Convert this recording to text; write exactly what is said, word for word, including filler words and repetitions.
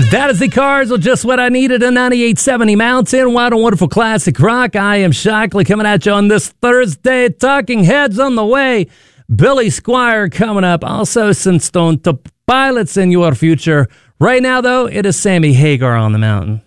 That is the Cars with Just What I Needed on ninety-eight seventy Mountain. Wild and wonderful classic rock. I am Shockley coming at you on this Thursday. Talking Heads on the way. Billy Squier coming up. Also some Stone Temple Pilots in your future. Right now, though, it is Sammy Hagar on the mountain.